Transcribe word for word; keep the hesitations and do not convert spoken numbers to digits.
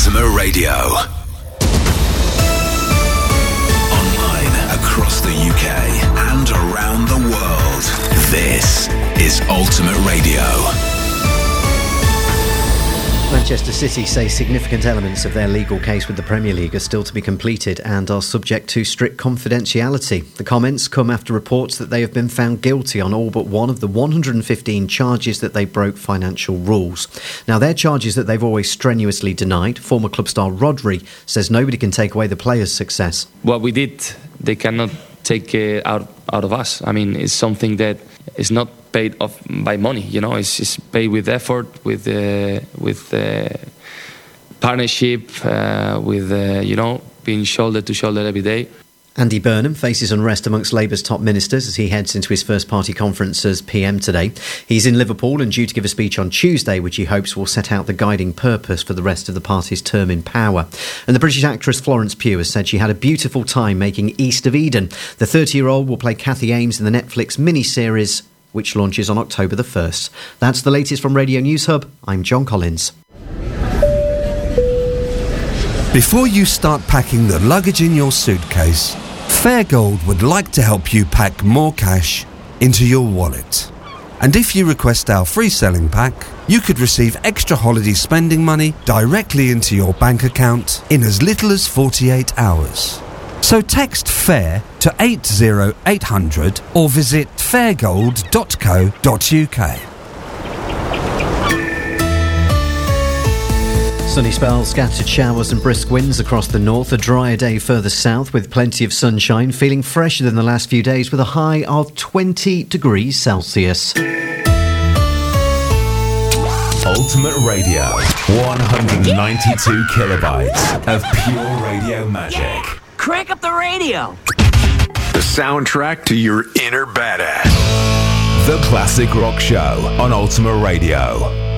Ultimate Radio. Online across the U K and around the world. This is Ultimate Radio. Manchester City say significant elements of their legal case with the Premier League are still to be completed and are subject to strict confidentiality. The comments come after reports that they have been found guilty on all but one of the one hundred fifteen charges that they broke financial rules. Now, they're charges that they've always strenuously denied. Former club star Rodri says nobody can take away the players' success. What we did, they cannot take it out, out of us. I mean, it's something that is not paid off by money, you know. It's, it's paid with effort, with uh, with uh, partnership, uh, with uh, you know, being shoulder to shoulder every day. Andy Burnham faces unrest amongst Labour's top ministers as he heads into his first party conference as P M today. He's in Liverpool and due to give a speech on Tuesday, which he hopes will set out the guiding purpose for the rest of the party's term in power. And the British actress Florence Pugh has said she had a beautiful time making East of Eden. The thirty-year-old will play Cathy Ames in the Netflix mini-series, which launches on October the first. That's the latest from Radio News Hub. I'm John Collins. Before you start packing the luggage in your suitcase, Fairgold would like to help you pack more cash into your wallet. And if you request our free selling pack, you could receive extra holiday spending money directly into your bank account in as little as forty-eight hours. So text FAIR to eight zero eight hundred or visit fairgold dot co dot uk. Sunny spells, scattered showers and brisk winds across the north. A drier day further south with plenty of sunshine. Feeling fresher than the last few days with a high of twenty degrees Celsius. Ultimate Radio. one hundred ninety-two kilobytes of pure radio magic. Crank up the radio. The soundtrack to your inner badass. The Classic Rock Show on Ultimate Radio.